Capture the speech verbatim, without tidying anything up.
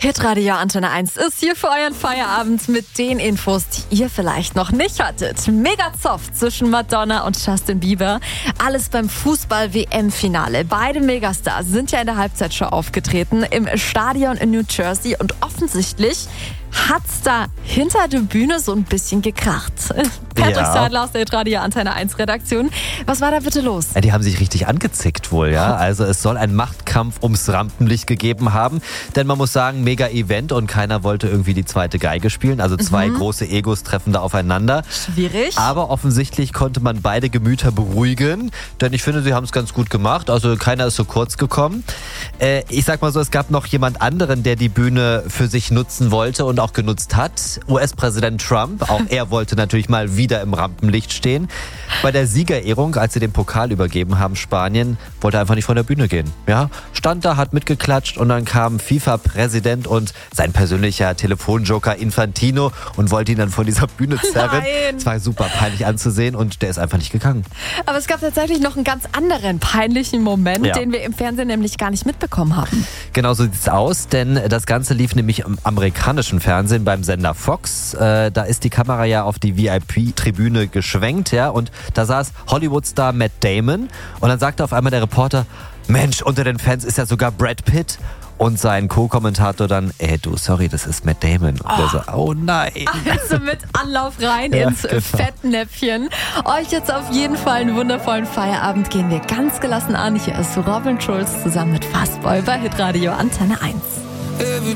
Hitradio Antenne eins ist hier für euren Feierabend mit den Infos, die ihr vielleicht noch nicht hattet. Mega Zoff zwischen Madonna und Justin Bieber. Alles beim Fußball-W M-Finale. Beide Megastars sind ja in der Halbzeitshow aufgetreten im Stadion in New Jersey und offensichtlich hat's da hinter der Bühne so ein bisschen gekracht. Patrick Ja. Sadler aus der Hitradio Antenne eins Redaktion. Was war da bitte los? Ja, die haben sich richtig angezickt wohl, ja. Also es soll einen Machtkampf ums Rampenlicht gegeben haben. Denn man muss sagen, mega Event und keiner wollte irgendwie die zweite Geige spielen. Also zwei Mhm. große Egos treffen da aufeinander. Schwierig. Aber offensichtlich konnte man beide Gemüter beruhigen. Denn ich finde, sie haben es ganz gut gemacht. Also keiner ist so kurz gekommen. Äh, ich sag mal so, es gab noch jemand anderen, der die Bühne für sich nutzen wollte und auch genutzt hat. U S-Präsident Trump. Auch er wollte natürlich mal wieder im Rampenlicht stehen. Bei der Siegerehrung, als sie den Pokal übergeben haben, Spanien, wollte er einfach nicht von der Bühne gehen. Ja, stand da, hat mitgeklatscht und dann kam FIFA-Präsident und sein persönlicher Telefonjoker Infantino und wollte ihn dann von dieser Bühne zerren. Nein. Es war super peinlich anzusehen und der ist einfach nicht gegangen. Aber es gab tatsächlich noch einen ganz anderen peinlichen Moment, Ja. den wir im Fernsehen nämlich gar nicht mitbekommen haben. Genau so sieht's aus, denn das Ganze lief nämlich im amerikanischen Fernsehen beim Sender Fox. Äh, da ist die Kamera ja auf die V I P-Tribüne geschwenkt, ja, und da saß Hollywood-Star Matt Damon und dann sagte auf einmal der Reporter, Mensch, unter den Fans ist ja sogar Brad Pitt. Und sein Co-Kommentator dann, ey du, sorry, das ist Matt Damon. Und der so, oh nein. Also mit Anlauf rein Ja, ins genau. Fettnäpfchen. Euch jetzt auf jeden Fall einen wundervollen Feierabend. Gehen wir ganz gelassen an. Hier ist Robin Schulz zusammen mit Fastboy bei Hitradio Antenne eins.